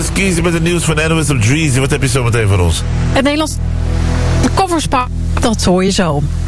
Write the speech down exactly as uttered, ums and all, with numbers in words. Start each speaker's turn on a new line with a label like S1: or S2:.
S1: is Kiezen met het nieuws van N O S op Dreezy. Wat heb je zo meteen voor ons?
S2: Het Nederlands coverspa, dat hoor je zo.